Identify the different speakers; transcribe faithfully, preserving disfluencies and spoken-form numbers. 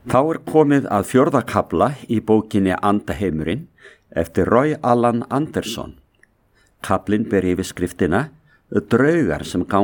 Speaker 1: Þá er komið að fjórða kafla í bókinni Andaheimurinn eftir Roy Allan Anderson. Kaflinn ber yfirskriftina Draugar sem ganga